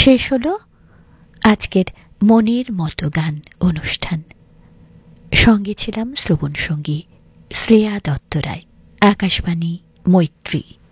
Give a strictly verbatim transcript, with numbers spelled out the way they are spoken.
শেষ হলো আজকের মনের মতো গান অনুষ্ঠান। সঙ্গে ছিলাম শ্রবণ সঙ্গী শ্রেয়া দত্ত রায়। আকাশবাণী মৈত্রী।